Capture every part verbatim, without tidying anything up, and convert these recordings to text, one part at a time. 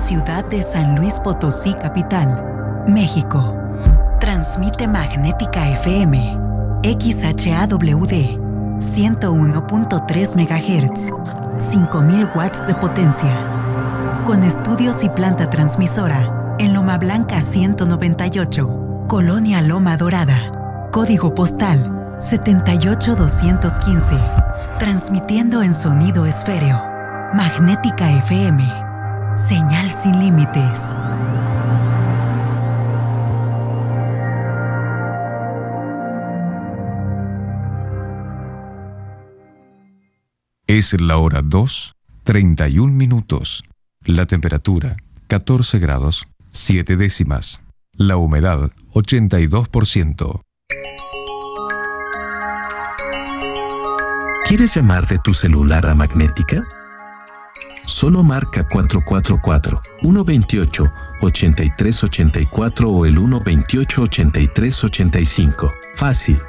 ciudad de San Luis Potosí, capital, México. Transmite Magnética F M, X H A W D, ciento uno punto tres megahertz, cinco mil watts de potencia. Con estudios y planta transmisora en Loma Blanca ciento noventa y ocho, Colonia Loma Dorada. Código postal setenta y ocho doscientos quince. Transmitiendo en sonido esféreo. Magnética F M. Señal sin límites. Es la hora dos, treinta y un minutos. La temperatura, catorce grados, siete décimas. La humedad, ochenta y dos por ciento. ¿Quieres llamar de tu celular a Magnética? Solo marca cuatro cuatro cuatro, uno dos ocho, ocho tres ocho cuatro o el uno dos ocho, ocho tres ocho cinco. Fácil.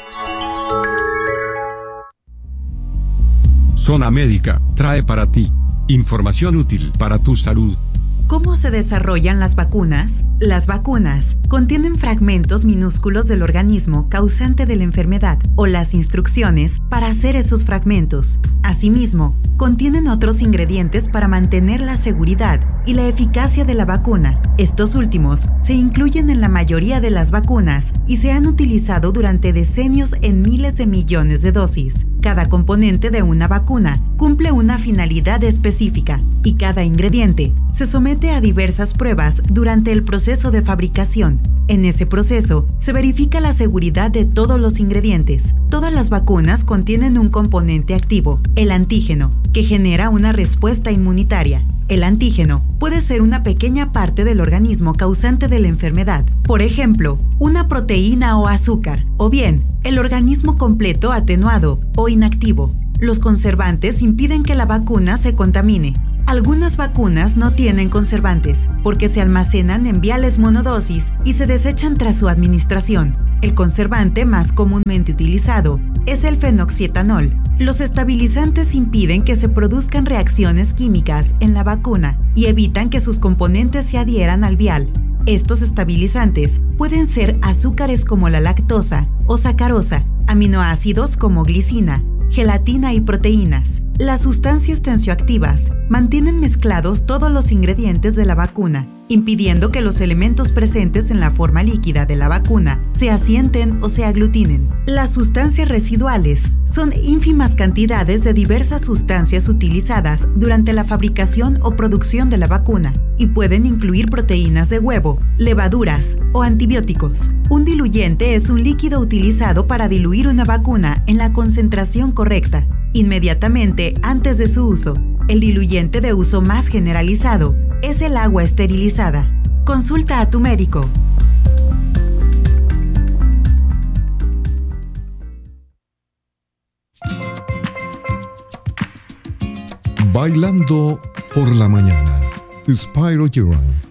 Zona Médica trae para ti información útil para tu salud. ¿Cómo se desarrollan las vacunas? Las vacunas contienen fragmentos minúsculos del organismo causante de la enfermedad o las instrucciones para hacer esos fragmentos. Asimismo, contienen otros ingredientes para mantener la seguridad y la eficacia de la vacuna. Estos últimos se incluyen en la mayoría de las vacunas y se han utilizado durante decenios en miles de millones de dosis. Cada componente de una vacuna cumple una finalidad específica y cada ingrediente se somete a diversas pruebas durante el proceso de fabricación. En ese proceso se verifica la seguridad de todos los ingredientes. Todas las vacunas contienen un componente activo, el antígeno, que genera una respuesta inmunitaria. El antígeno puede ser una pequeña parte del organismo causante de la enfermedad, por ejemplo, una proteína o azúcar, o bien el organismo completo atenuado o inactivo. Los conservantes impiden que la vacuna se contamine. Algunas vacunas no tienen conservantes porque se almacenan en viales monodosis y se desechan tras su administración. El conservante más comúnmente utilizado es el fenoxietanol. Los estabilizantes impiden que se produzcan reacciones químicas en la vacuna y evitan que sus componentes se adhieran al vial. Estos estabilizantes pueden ser azúcares como la lactosa o sacarosa, aminoácidos como glicina, gelatina y proteínas. Las sustancias tensioactivas mantienen mezclados todos los ingredientes de la vacuna, impidiendo que los elementos presentes en la forma líquida de la vacuna se asienten o se aglutinen. Las sustancias residuales son ínfimas cantidades de diversas sustancias utilizadas durante la fabricación o producción de la vacuna y pueden incluir proteínas de huevo, levaduras o antibióticos. Un diluyente es un líquido utilizado para diluir una vacuna en la concentración correcta, inmediatamente antes de su uso. El diluyente de uso más generalizado es el agua esterilizada. Consulta a tu médico. Bailando por la mañana, Spyro Gyran.